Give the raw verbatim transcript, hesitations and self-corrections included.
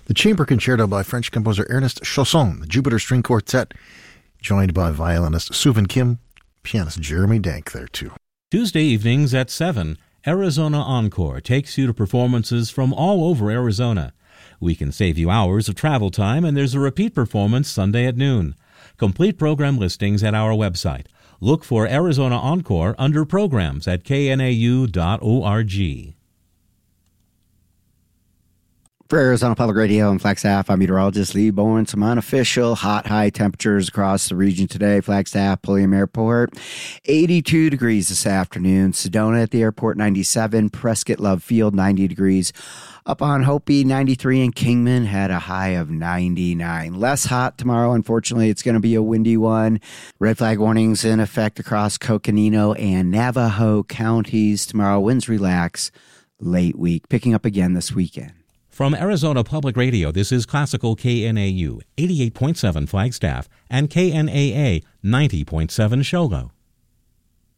The Chamber Concerto by French composer Ernest Chausson, the Jupiter String Quartet, joined by violinist Suvin Kim, pianist Jeremy Dank there too. Tuesday evenings at seven, Arizona Encore takes you to performances from all over Arizona. We can save you hours of travel time, and there's a repeat performance Sunday at noon. Complete program listings at our website. Look for Arizona Encore under Programs at K N A U dot org. For Arizona Public Radio and Flagstaff, I'm meteorologist Lee Bowen. Some unofficial hot high temperatures across the region today. Flagstaff, Pulliam Airport, eighty-two degrees this afternoon. Sedona at the airport, ninety-seven. Prescott Love Field, ninety degrees. Up on Hopi, ninety-three, and Kingman had a high of ninety-nine. Less hot tomorrow, unfortunately. It's going to be a windy one. Red flag warnings in effect across Coconino and Navajo counties. Tomorrow, winds relax late week, picking up again this weekend. From Arizona Public Radio, this is Classical K N A U, eighty-eight point seven Flagstaff, and K N A A, ninety point seven Shogo.